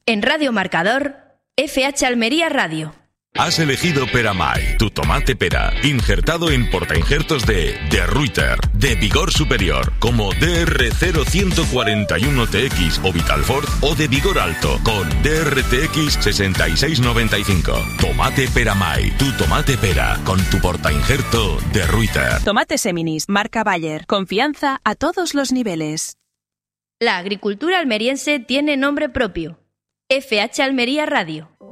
En Radio Marcador, FH Almería Radio. Has elegido Peramay, tu tomate pera, injertado en portainjertos de Ruyter, de vigor superior, como DR0141TX o Vitalfort, o de vigor alto, con DRTX 6695. Tomate Peramay, tu tomate pera, con tu portainjerto de Ruyter. Tomate Seminis, marca Bayer. Confianza a todos los niveles. La agricultura almeriense tiene nombre propio. FH Almería Radio.